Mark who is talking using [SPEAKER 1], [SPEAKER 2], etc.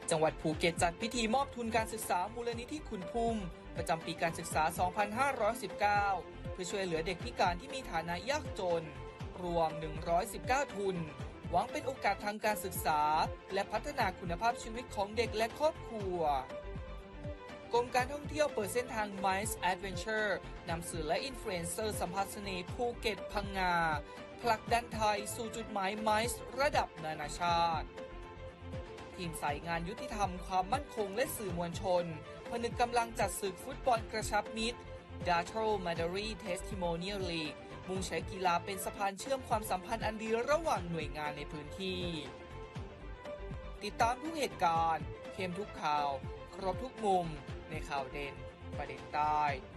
[SPEAKER 1] จังหวัดภูเก็ตจัดพิธีมอบทุนการศึกษามูลนิธิขุนพุ่มประจำปีการศึกษา 2519 เพื่อช่วยเหลือเด็กพิการที่มีฐานะยากจน รวม 119 ทุน หวังเป็นโอกาสทางการศึกษาและพัฒนาคุณภาพชีวิตของเด็กและครอบครัวกรมการท่องเที่ยวเปิดเส้นทาง MICE Adventure นำสื่อและอินฟลูเอนเซอร์สัมผัสเสน่ห์ภูเก็ตพังงาผลักดันไทยสู่จุดหมาย MICE ระดับนานาชาติทีมสายงานยุติธรรมความมั่นคงและสื่อมวลชนผนึกกำลังจัดศึกฟุตบอลกระชับมิตร Dato Madari Testimonial League มุ่งใช้กีฬาเป็นสะพานเชื่อมความสัมพันธ์อันดีระหว่างหน่วยงานในพื้นที่ติดตามทุกเหตุการณ์เข้มทุกข่าวครบทุกมุมในข่าวเด่นประเด็นใต้